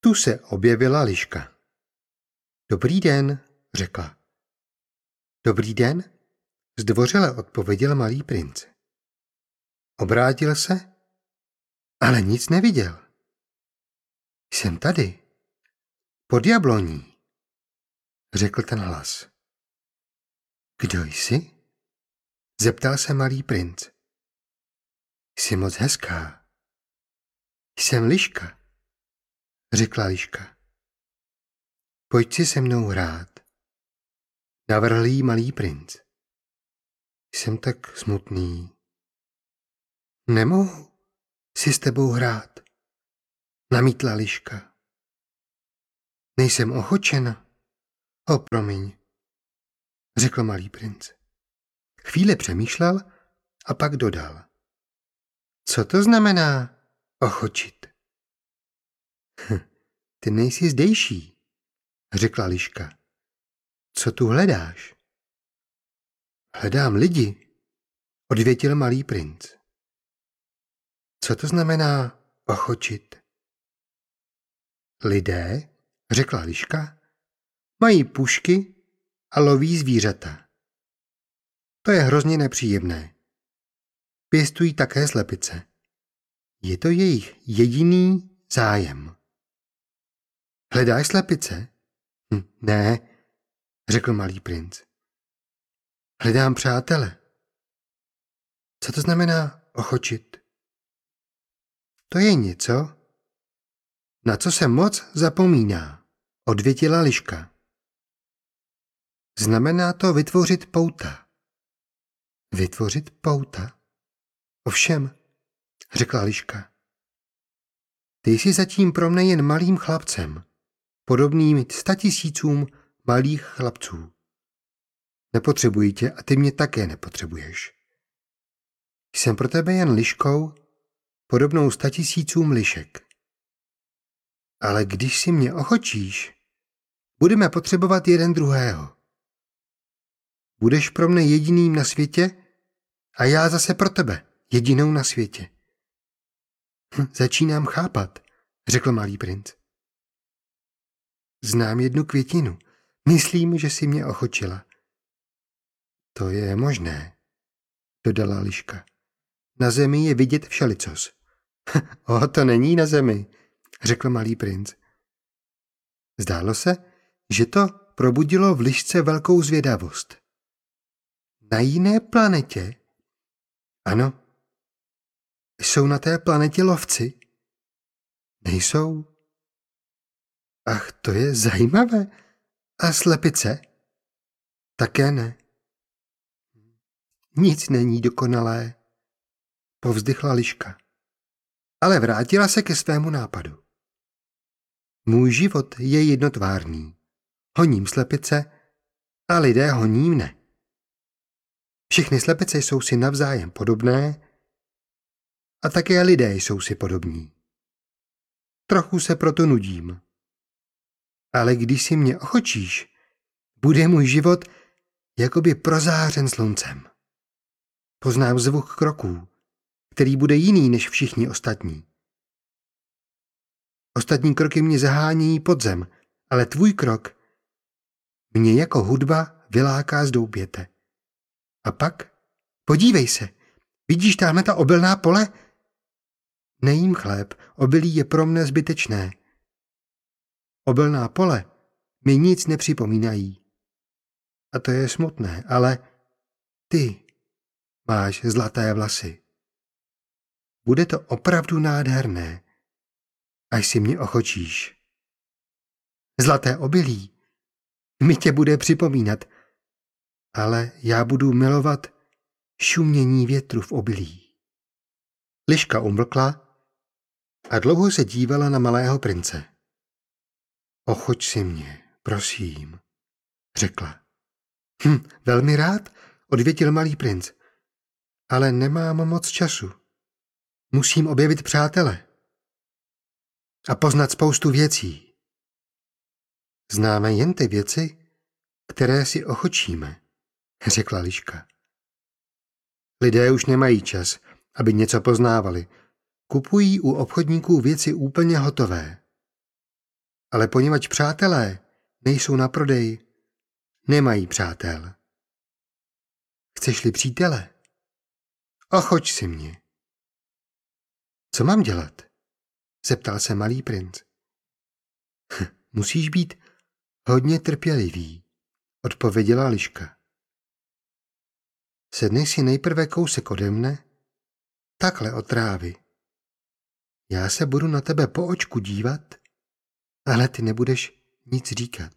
Tu se objevila liška. Dobrý den, řekla. Dobrý den, zdvořile odpověděl malý princ. Obrátil se, ale nic neviděl. Jsem tady, pod jabloní, řekl ten hlas. Kdo jsi? Zeptal se malý princ. Jsi moc hezká. Jsem liška, řekla liška. Pojď si se mnou hrát, navrhl jí malý princ. Jsem tak smutný. Nemohu si s tebou hrát, namítla liška. Nejsem ochočena. Promiň, řekl malý princ. Chvíli přemýšlel a pak dodal. Co to znamená ochočit? Ty nejsi zdejší, řekla liška. Co tu hledáš? Hledám lidi, odvětil malý princ. Co to znamená ochočit? Lidé, řekla liška, mají pušky a loví zvířata. To je hrozně nepříjemné. Pěstují také slepice. Je to jejich jediný zájem. Hledáš slepice? Ne, řekl malý princ. Hledám přátele. Co to znamená ochočit? To je něco, na co se moc zapomíná, odvětila liška. Znamená to vytvořit pouta. Vytvořit pouta? Ovšem, řekla liška. Ty jsi zatím pro mne jen malým chlapcem, podobným 100 000 malých chlapců. Nepotřebuji tě a ty mě také nepotřebuješ. Jsem pro tebe jen liškou, podobnou 100 000 lišek. Ale když si mě ochočíš, budeme potřebovat jeden druhého. Budeš pro mne jediným na světě a já zase pro tebe jedinou na světě. Začínám chápat, řekl malý princ. Znám jednu květinu. Myslím, že si mě ochočila. To je možné, dodala liška. Na zemi je vidět všelicos. To není na zemi, řekl malý princ. Zdálo se, že to probudilo v lišce velkou zvědavost. Na jiné planetě? Ano. Jsou na té planetě lovci? Nejsou? Ach, to je zajímavé. A slepice? Také ne. Nic není dokonalé, povzdychla liška. Ale vrátila se ke svému nápadu. Můj život je jednotvárný. Honím slepice a lidé honí mne. Všechny slepice jsou si navzájem podobné a také lidé jsou si podobní. Trochu se proto nudím. Ale když si mě ochočíš, bude můj život jakoby prozářen sluncem. Poznám zvuk kroků, který bude jiný než všichni ostatní. Ostatní kroky mě zahánějí pod zem, ale tvůj krok mě jako hudba vyláká z doupěte. A pak? Podívej se, vidíš tamhle ta obilná pole? Nejím chléb, obilí je pro mne zbytečné. Obilná pole mi nic nepřipomínají. A to je smutné, ale ty máš zlaté vlasy. Bude to opravdu nádherné, až si mě ochočíš. Zlaté obilí mi tě bude připomínat, ale já budu milovat šumění větru v obilí. Liška umlkla a dlouho se dívala na malého prince. Ochoč si mě, prosím, řekla. Velmi rád, odvětil malý princ, ale nemám moc času. Musím objevit přátele a poznat spoustu věcí. Známe jen ty věci, které si ochočíme, řekla liška. Lidé už nemají čas, aby něco poznávali. Kupují u obchodníků věci úplně hotové. Ale poněvadž přátelé nejsou na prodej, nemají přátel. Chceš-li přítele? Ochoť si mě. Co mám dělat? Zeptal se malý princ. Musíš být hodně trpělivý, odpověděla liška. Sedni si nejprve kousek ode mne, takhle od trávy. Já se budu na tebe po očku dívat, ale ty nebudeš nic říkat.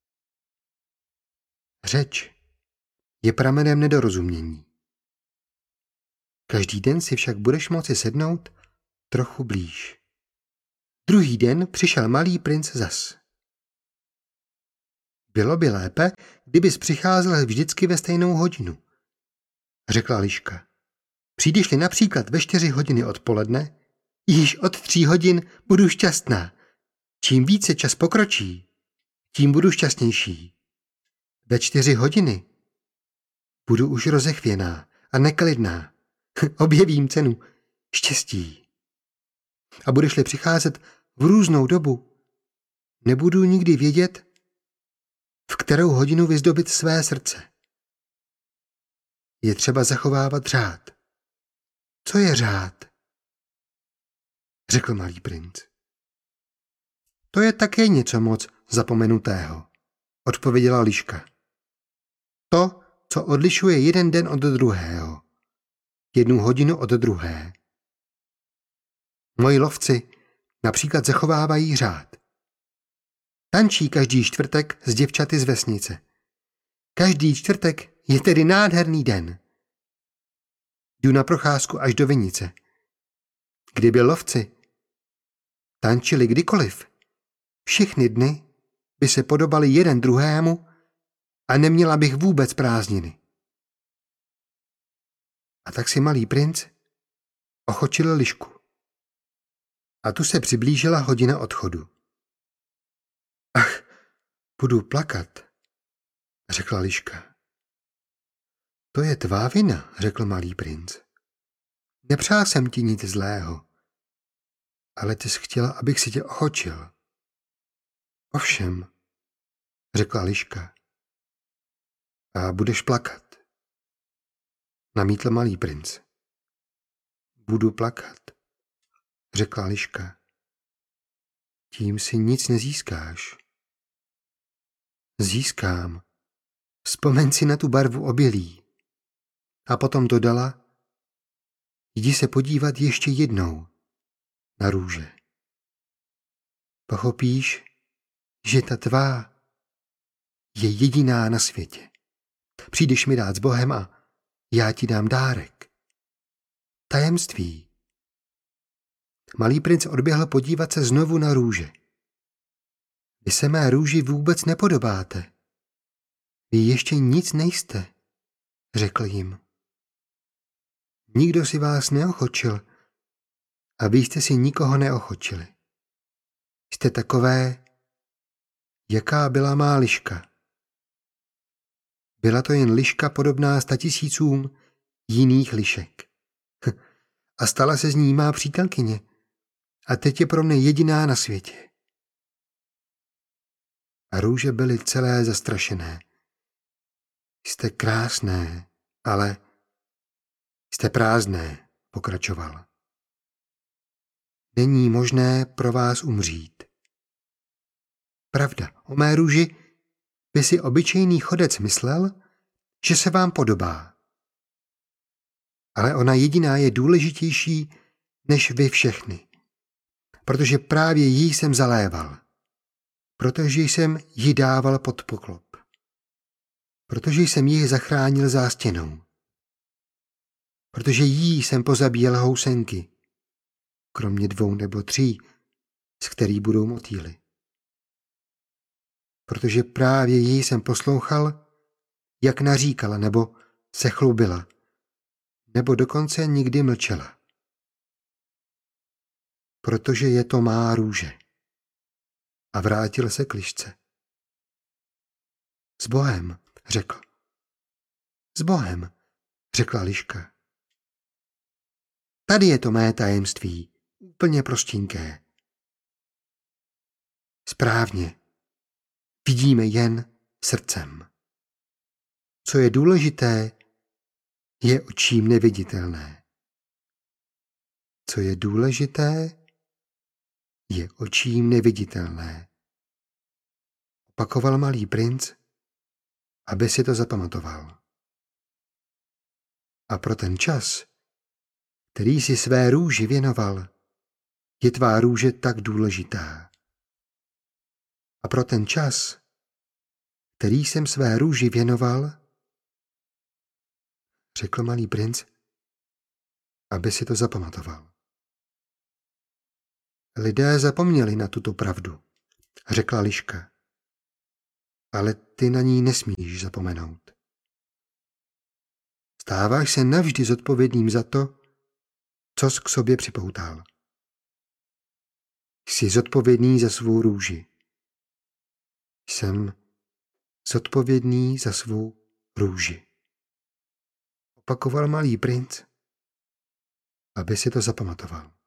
Řeč je pramenem nedorozumění. Každý den si však budeš moci sednout trochu blíž. Druhý den přišel malý princ zas. Bylo by lépe, kdybys přicházel vždycky ve stejnou hodinu, řekla liška. Přijdeš-li například ve 4 hodiny odpoledne, již od 3 hodin budu šťastná. Čím více čas pokročí, tím budu šťastnější. Ve 4 hodiny budu už rozechvěná a neklidná. Objevím cenu štěstí. A budeš-li přicházet v různou dobu, nebudu nikdy vědět, v kterou hodinu vyzdobit své srdce. Je třeba zachovávat řád. Co je řád? Řekl malý princ. To je také něco moc zapomenutého, odpověděla liška. To, co odlišuje jeden den od druhého, 1 hodinu od druhé. Moji lovci například zachovávají řád. Tančí každý čtvrtek s děvčaty z vesnice. Každý čtvrtek je tedy nádherný den. Jdu na procházku až do vinice. Kdyby lovci tančili kdykoliv, všechny dny by se podobaly jeden druhému a neměla bych vůbec prázdniny. A tak si malý princ ochočil lišku. A tu se přiblížila hodina odchodu. Ach, budu plakat, řekla liška. To je tvá vina, řekl malý princ. Nepřál jsem ti nic zlého, ale ty jsi chtěla, abych si tě ochočil. Ovšem, řekla liška. A budeš plakat, namítl malý princ. Budu plakat, řekla liška. Tím si nic nezískáš. Získám. Vzpomeň si na tu barvu obělí. A potom dodala, jdi se podívat ještě jednou na růže. Pochopíš, že ta tvá je jediná na světě. Přijdeš mi dát s Bohem a já ti dám dárek. Tajemství. Malý princ odběhl podívat se znovu na růže. Vy se mé růži vůbec nepodobáte. Vy ještě nic nejste, řekl jim. Nikdo si vás neochočil a vy jste si nikoho neochočili. Jste takové, jaká byla má liška. Byla to jen liška podobná 100 000 jiných lišek. A stala se z ní má přítelkyně a teď je pro mne jediná na světě. A růže byly celé zastrašené. Jste krásné, ale jste prázdné, pokračoval. Není možné pro vás umřít. Pravda, o mé růži by si obyčejný chodec myslel, že se vám podobá. Ale ona jediná je důležitější než vy všechny, protože právě jí jsem zaléval, protože jsem ji dával pod poklop, protože jsem ji zachránil zástěnou, protože jí jsem pozabíjel housenky, kromě 2 nebo 3, z kterých budou motýly. Protože právě jí jsem poslouchal, jak naříkala nebo se chlubila, nebo dokonce nikdy mlčela. Protože je to má růže. A vrátil se k lišce. S Bohem, řekl. S Bohem, řekla liška. Tady je to mé tajemství, úplně prostinké. Správně. Vidíme jen srdcem. Co je důležité, je očím neviditelné. Co je důležité, je očím neviditelné. Opakoval malý princ, aby si to zapamatoval. A pro ten čas, který si své růži věnoval, je tvá růže tak důležitá. A pro ten čas, který jsem své růži věnoval, řekl malý princ, aby si to zapamatoval. Lidé zapomněli na tuto pravdu, řekla liška. Ale ty na ní nesmíš zapomenout. Stáváš se navždy zodpovědným za to, co jsi k sobě připoutal. Jsi zodpovědný za svou růži. Jsem zodpovědný za svou růži. Opakoval malý princ, aby si to zapamatoval.